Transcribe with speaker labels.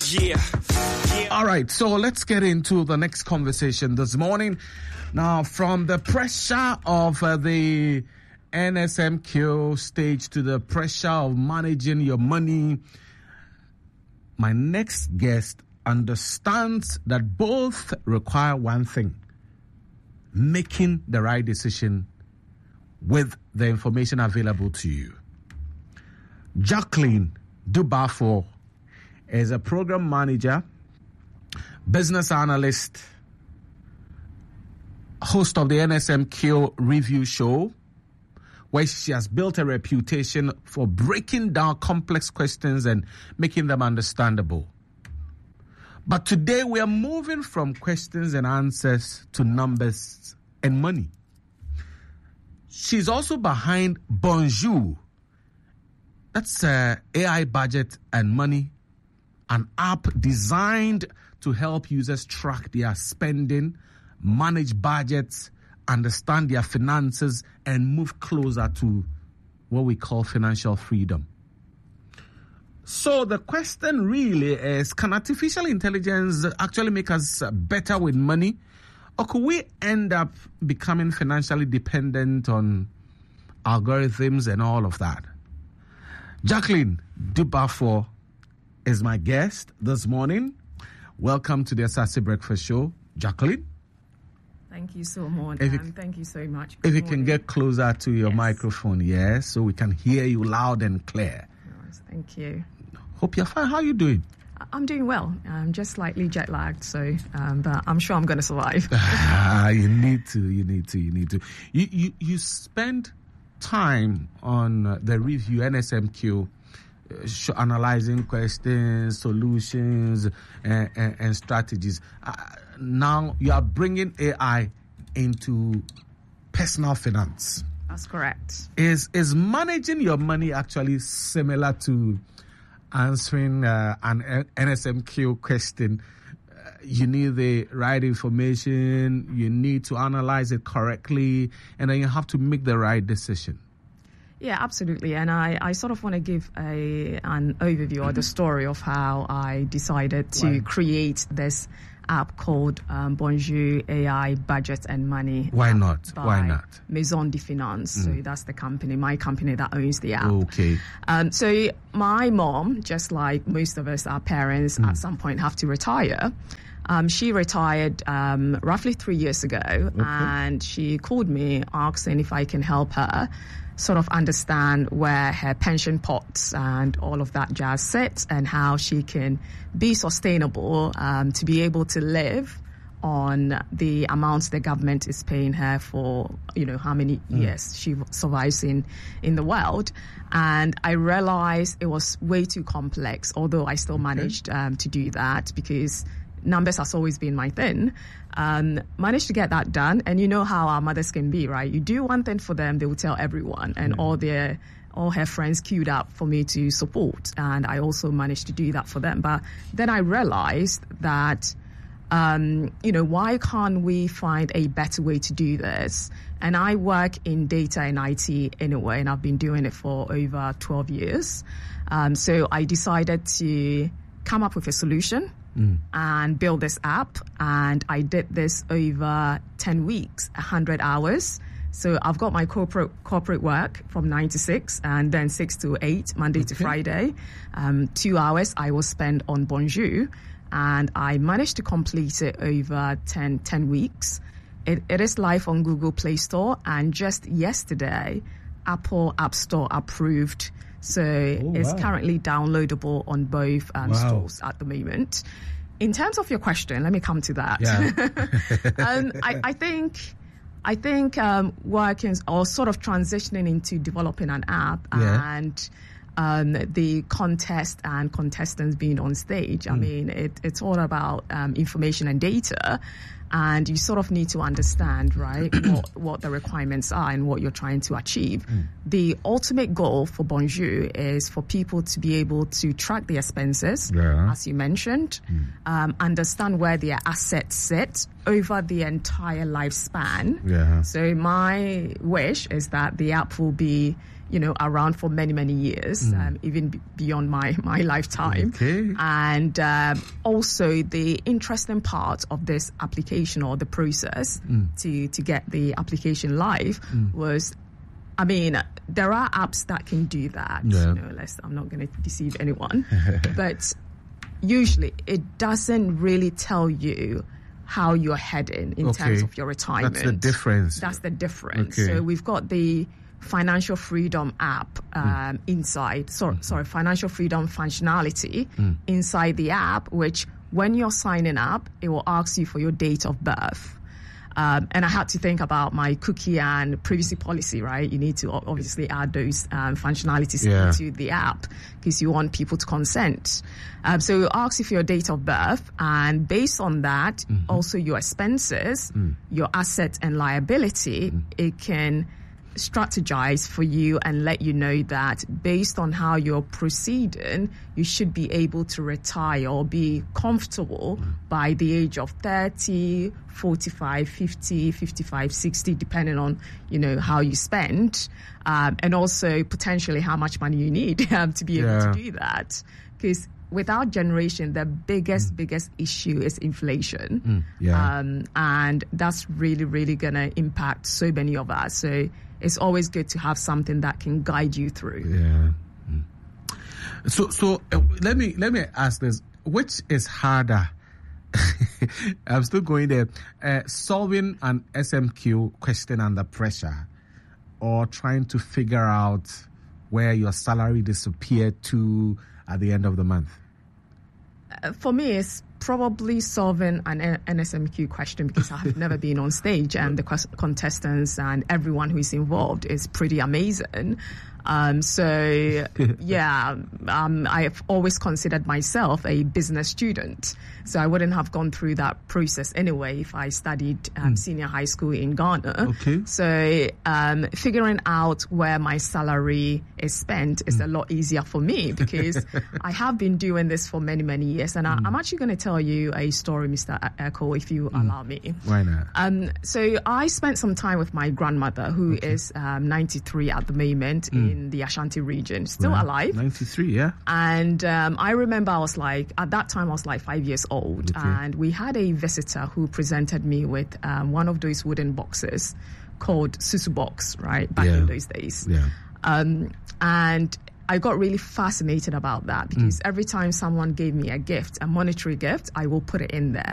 Speaker 1: All right, so let's get into the next conversation this morning. Now, from the pressure of the NSMQ stage to the pressure of managing your money, my next guest understands that both require one thing: making the right decision with the information available to you. Jacqueline Dubafor is a program manager, business analyst, host of the NSMQ review show, where she has built a reputation for breaking down complex questions and making them understandable. But today we are moving from questions and answers to numbers and money. She's also behind Bonjour. That's AI budget and money, an app designed to help users track their spending, manage budgets, understand their finances, and move closer to what we call financial freedom. So the question really is, can artificial intelligence actually make us better with money? Or could we end up becoming financially dependent on algorithms and all of that? Jacqueline Dubafor is my guest this morning. Welcome to the Asase Breakfast Show, Jacqueline.
Speaker 2: Thank you so much. Thank you so much.
Speaker 1: If you can get closer to your microphone, so we can hear you loud and clear.
Speaker 2: Nice. Thank you.
Speaker 1: Hope you're fine. How are you doing?
Speaker 2: I'm doing well. I'm just slightly jet lagged, but I'm sure I'm going to survive.
Speaker 1: You need to. You spend time on the review NSMQ, analyzing questions, solutions, and strategies. Now you are bringing AI into personal finance.
Speaker 2: That's correct.
Speaker 1: Is managing your money actually similar to answering an NSMQ question? You need the right information, you need to analyze it correctly, and then you have to make the right decision.
Speaker 2: Yeah, absolutely. And I sort of want to give an overview or the story of how I decided to create this app called Bonjour AI Budget and Money.
Speaker 1: Why not?
Speaker 2: Maison de Finance. So that's my company that owns the app.
Speaker 1: Okay.
Speaker 2: So my mom, just like most of us, our parents, at some point have to retire. She retired roughly 3 years ago, and she called me asking if I can help her sort of understand where her pension pots and all of that jazz sits and how she can be sustainable to be able to live on the amounts the government is paying her for, how many years she survives in the world. And I realized it was way too complex, although I still managed to do that because numbers has always been my thing. Managed to get that done, and you know how our mothers can be, right? You do one thing for them, they will tell everyone, and all her friends queued up for me to support, and I also managed to do that for them. But then I realized that, why can't we find a better way to do this? And I work in data and IT anyway, and I've been doing it for over 12 years. So I decided to come up with a solution and build this app. And I did this over 10 weeks, 100 hours. So I've got my corporate work from 9 to 6 and then 6 to 8, Monday to Friday. 2 hours I will spend on Bonjour. And I managed to complete it over 10 weeks. It is live on Google Play Store. And just yesterday, Apple App Store approved. So it's currently downloadable on both stores at the moment. In terms of your question, let me come to that. Yeah. I think working or sort of transitioning into developing an app and the contest and contestants being on stage. I mean, it's all about information and data. And you sort of need to understand, right, what the requirements are and what you're trying to achieve. The ultimate goal for Bonjour is for people to be able to track their expenses, as you mentioned, understand where their assets sit over the entire lifespan. So my wish is that the app will be around for many, many years, even beyond my lifetime.
Speaker 1: Okay.
Speaker 2: And also the interesting part of this application or the process to get the application live was, there are apps that can do that.
Speaker 1: Yeah.
Speaker 2: I'm not going to deceive anyone, but usually it doesn't really tell you how you're heading in terms of your retirement.
Speaker 1: That's the difference.
Speaker 2: That's the difference.
Speaker 1: Okay.
Speaker 2: So we've got the Financial Freedom app inside. Sorry, Financial Freedom functionality inside the app, which when you're signing up, it will ask you for your date of birth. And I had to think about my cookie and privacy policy, right? You need to obviously add those functionalities into the app because you want people to consent. So it will ask you for your date of birth, and based on that, also your expenses, your assets and liability, it can strategize for you and let you know that based on how you're proceeding, you should be able to retire or be comfortable by the age of 30, 45, 50, 55, 60, depending on, how you spend, and also potentially how much money you need to be able to do that. Because with our generation, the biggest issue is inflation. And that's really, really going to impact so many of us. So it's always good to have something that can guide you through.
Speaker 1: Yeah. So let me ask this: which is harder? I'm still going there. Solving an SMQ question under pressure, or trying to figure out where your salary disappeared to at the end of the month?
Speaker 2: For me, it's probably solving an NSMQ question because I have never been on stage, and the contestants and everyone who is involved is pretty amazing. I have always considered myself a business student, so I wouldn't have gone through that process anyway if I studied senior high school in Ghana.
Speaker 1: Okay.
Speaker 2: So figuring out where my salary is spent is a lot easier for me because I have been doing this for many, many years, and I'm actually going to tell you a story, Mr. Echo, if you allow me.
Speaker 1: Why not?
Speaker 2: So I spent some time with my grandmother, who is 93 at the moment in the Ashanti region, still alive.
Speaker 1: 93, yeah.
Speaker 2: And I remember at that time I was like 5 years old, and we had a visitor who presented me with one of those wooden boxes called Susu box, right, back in those days.
Speaker 1: Yeah.
Speaker 2: And I got really fascinated about that because every time someone gave me a gift, a monetary gift, I will put it in there.